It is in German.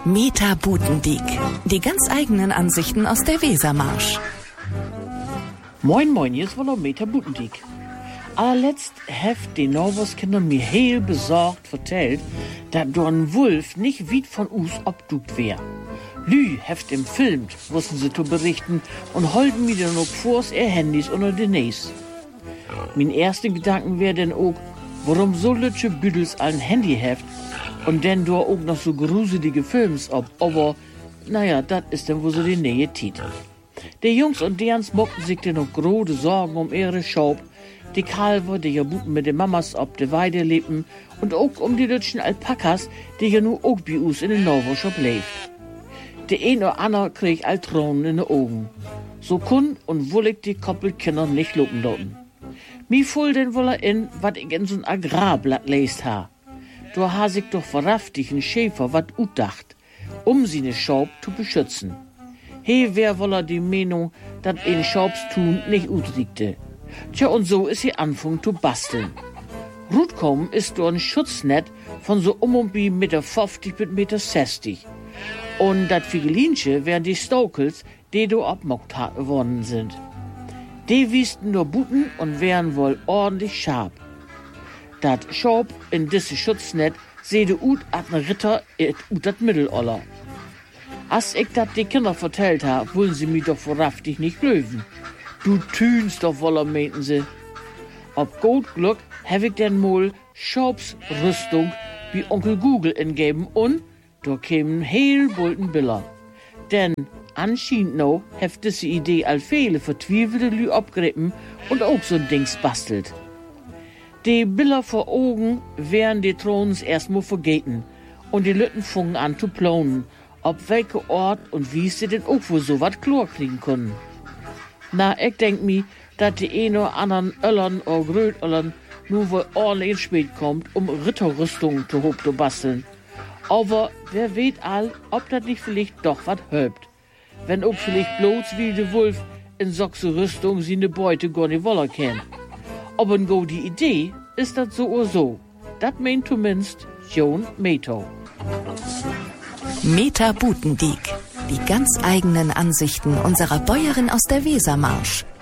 Meta Butendiek. Die ganz eigenen Ansichten aus der Wesermarsch. Moin moin, hier ist wohl Meta Butendiek. Allerletzt heft die Norwuskinder mir heel besorgt vertellt, dass do ein Wolf nicht weit von us obdukt wär. Lü heft im Filmt, wussten sie zu berichten, und holden mir dann auch vors ihr Handys unter den Näs. Mein erster Gedanken wär denn auch, warum so lütsche Büdels ein Handy heft und denn do auch noch so gruselige Films ob, aber naja, dat ist dann wo so die Nähe tiet. Die Jungs und derens mockten sich denn noch grode Sorgen um ihre Schaub, die Kalver, die ja Buten mit den Mamas ob de Weide lebten und auch um die lütschen Alpakas, die ja nu auch bei uns in den Norwuschop lebt. Der ein oder andere krieg Altronen in de Augen. So kun und wollig die Koppelkinder nicht lupen dorten. Mi full denn wohl in, wat ich in so'n Agrarblatt lest ha. Du ha sich doch verraftig ein Schäfer wat utdacht, seine Schaub zu beschützen. He wär woller die Meinung, dat ein Schaubstun nicht utriegte. Tja, und so ist sie anfang zu basteln. Rutkommen ist do ein Schutznetz von so und bi Meter 50 bis Meter 60. Und dat Figelinche wären die Stokels, die do abmockt worden sind. Die wiesten nur Buten und wären wohl ordentlich scharf. Dat Schaub in disse Schutznetz sehde ut at ne Ritter ut dat Mitteloller. As ich dat die Kinder vertellt ha, wollen sie mi doch verraftig nicht löwen. Du tünst doch woller, meinten sie. Ob gut Glück hab ich denn mal Schaubsrüstung wie Onkel Google ingeben und da kämen heel bulten Biller. Denn anscheinend no heft diese Idee all viele vertwiefelte Lü abgrippen und auch so'n Dings bastelt. Die Biller vor Augen wären die Throns erstmal vergeten und die Lütten fungen an zu planen, ob welche Ort und wie sie denn auch wohl so wat Chlor kriegen können. Na, ich denk mi, dat die ein oder anderen Öllern oder Grötöllern nur wohl ordentlich spät kommt, Ritterrüstungen zu hoch zu basteln. Aber wer weet all, ob dat nicht vielleicht doch wat hölbt. Wenn auch vielleicht bloß wie de Wolf in soxe Rüstung sie ne Beute gar nicht woller kennt. Aber n go die Idee ist dat so oder so. Dat meint zumindest Jon Meto. Meta Butendiek. Die ganz eigenen Ansichten unserer Bäuerin aus der Wesermarsch.